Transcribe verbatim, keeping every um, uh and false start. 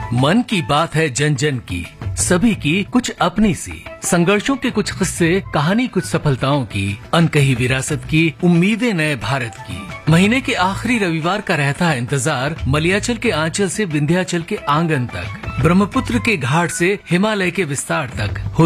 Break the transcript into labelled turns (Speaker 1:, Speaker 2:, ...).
Speaker 1: मन की बात है जन जन की, सभी की कुछ अपनी सी, संघर्षों के कुछ किस्से, कहानी कुछ सफलताओं की, अनकही विरासत की, उम्मीदें नए भारत की। महीने के आखिरी रविवार का रहता है इंतजार, मलयाचल के आंचल से विंध्याचल के आंगन तक, ब्रह्मपुत्र के घाट से हिमालय के विस्तार तक।